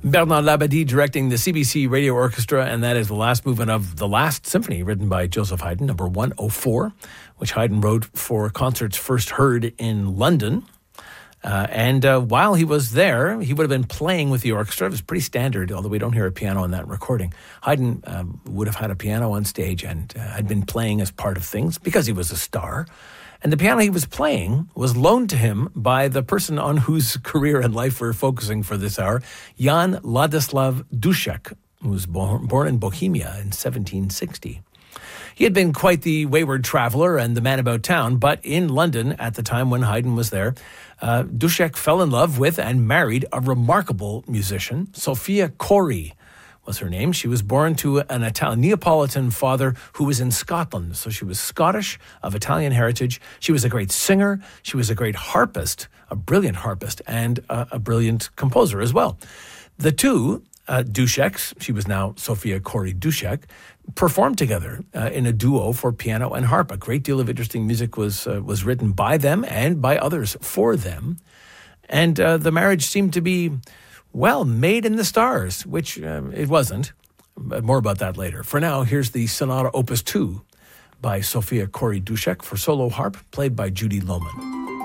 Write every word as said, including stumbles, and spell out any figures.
Bernard Labadie directing the C B C Radio Orchestra, and that is the last movement of The Last Symphony, written by Joseph Haydn, number one oh four, which Haydn wrote for concerts first heard in London. Uh, and uh, while he was there, he would have been playing with the orchestra. It was pretty standard, although we don't hear a piano in that recording. Haydn um, would have had a piano on stage and uh, had been playing as part of things because he was a star. And the piano he was playing was loaned to him by the person on whose career and life we're focusing for this hour, Jan Ladislav Dušek, who was born, born in Bohemia in seventeen sixty. He had been quite the wayward traveler and the man about town, but in London at the time when Haydn was there, uh, Dušek fell in love with and married a remarkable musician, Sofia Cori was her name. She was born to an Italian Neapolitan father who was in Scotland. So she was Scottish, of Italian heritage. She was a great singer. She was a great harpist, a brilliant harpist, and a, a brilliant composer as well. The two, uh, Dušeks, she was now Sofia Cori Dušek, performed together uh, in a duo for piano and harp. A great deal of interesting music was uh, was written by them and by others for them. And uh, the marriage seemed to be, well, made in the stars, which uh, it wasn't. But more about that later. For now, here's the Sonata Opus two by Sofia Cori Dušek for solo harp, played by Judy Lohman.